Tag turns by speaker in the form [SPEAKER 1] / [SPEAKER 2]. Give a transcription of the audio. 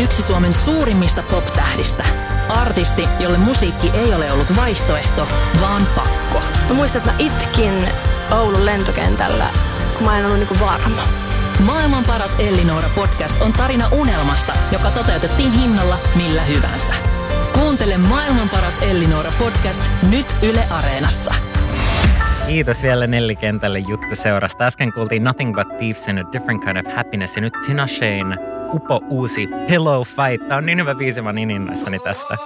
[SPEAKER 1] yksi Suomen suurimmista pop-tähdistä. Artisti, jolle musiikki ei ole ollut vaihtoehto, vaan pakko.
[SPEAKER 2] Mä muistan, että mä itkin Oulun lentokentällä, kun mä en ollut niinku varma.
[SPEAKER 1] Maailman paras Elli-Noora podcast on tarina unelmasta, joka toteutettiin hinnalla millä hyvänsä. Kuuntele Maailman paras Elli-Noora podcast nyt Yle Areenassa.
[SPEAKER 3] Kiitos vielä Nellikentälle juttuseurasta. Äsken kuultiin Nothing But Thieves and a Different Kind of Happiness ja nyt Tinashen uusi Pillow Fight. Tää on niin hyvä biisi, mä oon niin innoissani tästä.